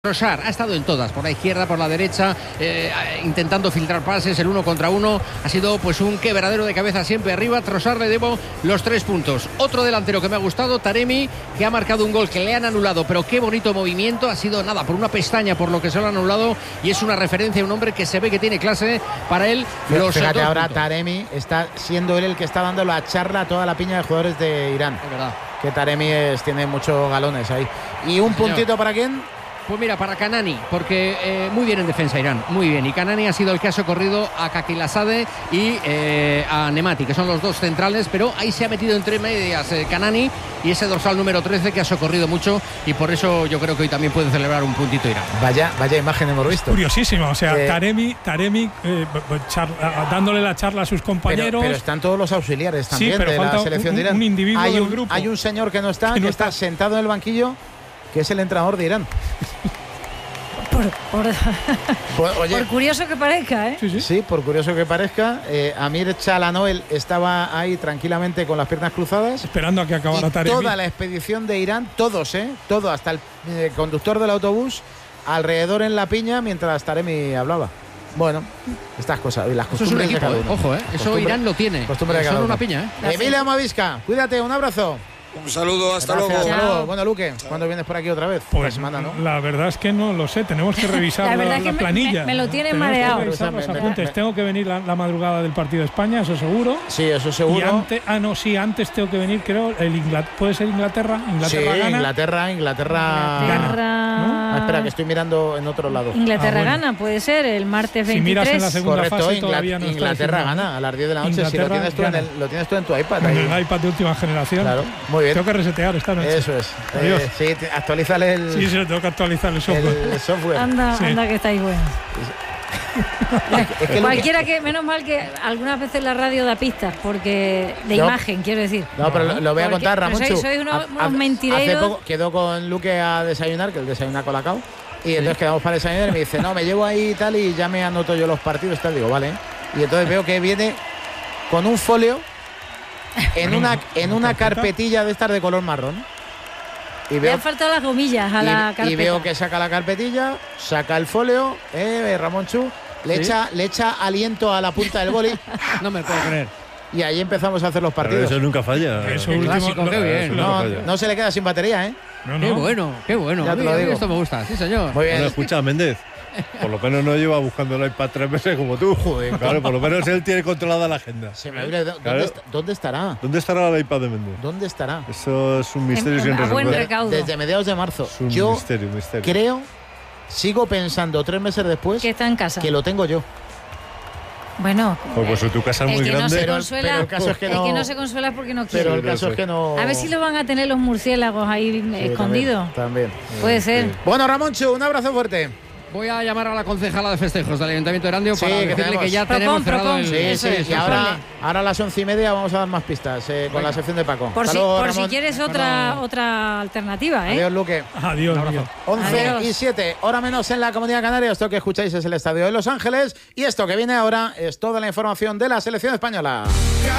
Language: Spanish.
Trossard ha estado en todas, por la izquierda, por la derecha, intentando filtrar pases, el 1 contra 1, ha sido pues un quebradero de cabeza siempre arriba. Trossard le debo los 3 puntos. Otro delantero que me ha gustado, Taremi, que ha marcado un gol que le han anulado, pero qué bonito movimiento, ha sido nada, por una pestaña por lo que se lo han anulado, y es una referencia, un hombre que se ve que tiene clase para él. Fíjate, ahora Taremi está siendo él el que está dando la charla a toda la piña de jugadores de Irán. Es verdad. Que Taremi tiene muchos galones ahí. ¿Y un puntito para quién? Pues mira, para Kanani, porque muy bien en defensa Irán, muy bien. Y Kanani ha sido el que ha socorrido a Kakilasade y a Nemati, que son los dos centrales, pero ahí se ha metido entre medias Kanani y ese dorsal número 13 que ha socorrido mucho, y por eso yo creo que hoy también puede celebrar un puntito Irán. Vaya imagen hemos visto. Curiosísimo, o sea, Taremi dándole la charla a sus compañeros. Pero están todos los auxiliares también, sí, pero de la selección de Irán. Un individuo del grupo. Hay un señor que no está sentado en el banquillo, que es el entrenador de Irán. Por curioso que parezca, ¿eh? Sí, por curioso que parezca. Amir Chalanoel estaba ahí tranquilamente con las piernas cruzadas, esperando a que acabara Taremi. Toda la expedición de Irán, todos, todo, hasta el conductor del autobús, alrededor en la piña mientras Taremi hablaba. Bueno, estas cosas y las costumbres de cada uno. Ojo, eso Irán lo tiene. Son una piña, Emilia Mavisca, cuídate, un abrazo. Un saludo, hasta luego. Bueno, Luque, ¿cuándo vienes por aquí otra vez? Pues semana, ¿no? La verdad es que no lo sé, tenemos que revisar la planilla. Me lo tiene mareado. Los apuntes. Tengo que venir la madrugada del partido de España, eso seguro. Sí, eso seguro. Y antes tengo que venir, creo, puede ser Inglaterra. Inglaterra gana. Inglaterra gana. ¿No? Espera, que estoy mirando en otro lado. Inglaterra gana, puede ser, el martes 23. Si miras en la segunda fase, todavía no Inglaterra gana a las 10 de la noche. Si lo tienes tú en tu iPad. En el iPad de última generación. Claro, muy bien. Tengo que resetear esta noche. Eso es. Sí, actualízale el. Sí, tengo que actualizar el software. Anda que estáis buenos. Cualquiera que, menos mal que algunas veces la radio da pistas, porque de imagen, quiero decir. No, pero lo voy a contar, Ramón. Sois unos mentireiros. Hace poco quedó con Luque a desayunar, que él desayuna Colacao, y entonces quedamos para desayunar y me dice, no, me llevo ahí y tal, y ya me anoto yo los partidos y tal. Digo, vale. Y entonces veo que viene con un folio en una carpetilla de estas de color marrón. Y le han faltado las gomillas a la carpeta. Y veo que saca la carpetilla, saca el folio, Ramón Chu, le echa aliento a la punta del boli. No me puedo creer. Y ahí empezamos a hacer los partidos. Pero eso nunca falla. Eso clásico, qué bien. No se le queda sin batería, ¿eh? No. Qué bueno. Ya te lo digo. Esto me gusta, sí, señor. Muy bien. Bueno, escucha, Méndez. Por lo menos no lleva buscando el iPad 3 meses como tú. Joder. Claro, por lo menos él tiene controlada la agenda. ¿Dónde estará? ¿Dónde estará el iPad de Méndez? ¿Dónde estará? Eso es un misterio sin resolver. Desde mediados de marzo. Es un misterio. Creo, sigo pensando 3 meses después, que está en casa. Que lo tengo yo. Bueno, pues tu casa es muy grande. Pero el caso es que no se consuela porque no quiere. Pero el caso es que no. A ver si lo van a tener los murciélagos ahí escondidos. También. Puede ser. Bueno, Ramoncho, un abrazo fuerte. Voy a llamar a la concejala de festejos del Ayuntamiento de Erandio para decirle que ya tenemos cerrado el... Sí, ahora a las 11:30 vamos a dar más pistas con la sección de Paco. Por si quieres otra alternativa, ¿eh? Adiós, Luque. Adiós. 11:07, hora menos en la Comunidad Canaria. Esto que escucháis es el Estadio de Los Ángeles, y esto que viene ahora es toda la información de la selección española.